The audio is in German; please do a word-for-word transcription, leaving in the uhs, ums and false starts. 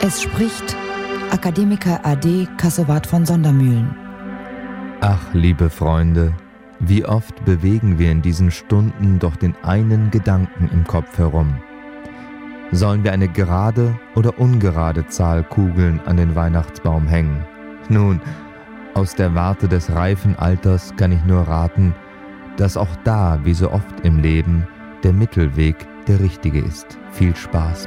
Es spricht Akademiker A D Kassowat von Sondermühlen. Ach, liebe Freunde, wie oft bewegen wir in diesen Stunden doch den einen Gedanken im Kopf herum. Sollen wir eine gerade oder ungerade Zahl Kugeln an den Weihnachtsbaum hängen? Nun, aus der Warte des reifen Alters kann ich nur raten, dass auch da, wie so oft im Leben, der Mittelweg der richtige ist. Viel Spaß